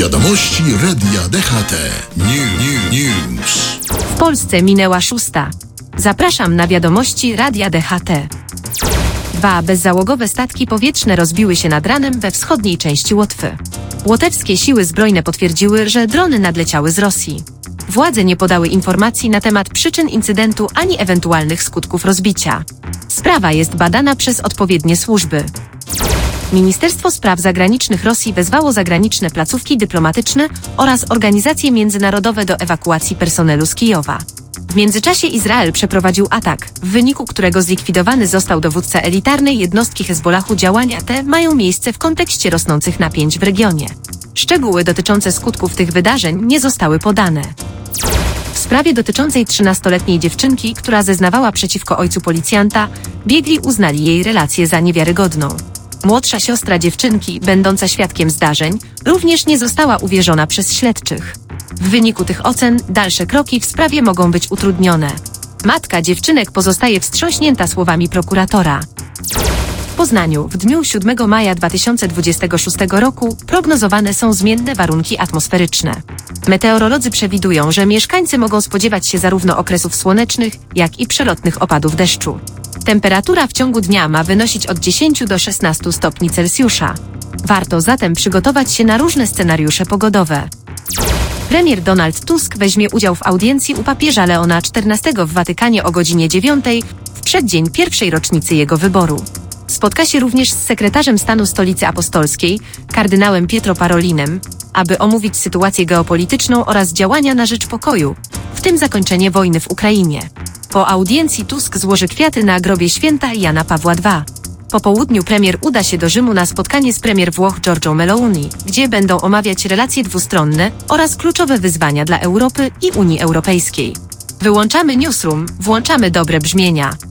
Wiadomości Radia DHT. News. W Polsce minęła 6. Zapraszam na wiadomości Radia DHT. 2 bezzałogowe statki powietrzne rozbiły się nad ranem we wschodniej części Łotwy. Łotewskie siły zbrojne potwierdziły, że drony nadleciały z Rosji. Władze nie podały informacji na temat przyczyn incydentu ani ewentualnych skutków rozbicia. Sprawa jest badana przez odpowiednie służby. Ministerstwo Spraw Zagranicznych Rosji wezwało zagraniczne placówki dyplomatyczne oraz organizacje międzynarodowe do ewakuacji personelu z Kijowa. W międzyczasie Izrael przeprowadził atak, w wyniku którego zlikwidowany został dowódca elitarnej jednostki Hezbollahu. Działania te mają miejsce w kontekście rosnących napięć w regionie. Szczegóły dotyczące skutków tych wydarzeń nie zostały podane. W sprawie dotyczącej 13-letniej dziewczynki, która zeznawała przeciwko ojcu policjanta, biegli uznali jej relację za niewiarygodną. Młodsza siostra dziewczynki, będąca świadkiem zdarzeń, również nie została uwierzona przez śledczych. W wyniku tych ocen dalsze kroki w sprawie mogą być utrudnione. Matka dziewczynek pozostaje wstrząśnięta słowami prokuratora. W Poznaniu w dniu 7 maja 2026 roku prognozowane są zmienne warunki atmosferyczne. Meteorolodzy przewidują, że mieszkańcy mogą spodziewać się zarówno okresów słonecznych, jak i przelotnych opadów deszczu. Temperatura w ciągu dnia ma wynosić od 10 do 16 stopni Celsjusza. Warto zatem przygotować się na różne scenariusze pogodowe. Premier Donald Tusk weźmie udział w audiencji u papieża Leona XIV w Watykanie o godzinie 9 w przeddzień pierwszej rocznicy jego wyboru. Spotka się również z sekretarzem stanu Stolicy Apostolskiej, kardynałem Pietro Parolinem, aby omówić sytuację geopolityczną oraz działania na rzecz pokoju, w tym zakończenie wojny w Ukrainie. Po audiencji Tusk złoży kwiaty na grobie święta Jana Pawła II. Po południu premier uda się do Rzymu na spotkanie z premier Włoch Giorgią Meloni, gdzie będą omawiać relacje dwustronne oraz kluczowe wyzwania dla Europy i Unii Europejskiej. Wyłączamy newsroom, włączamy dobre brzmienia.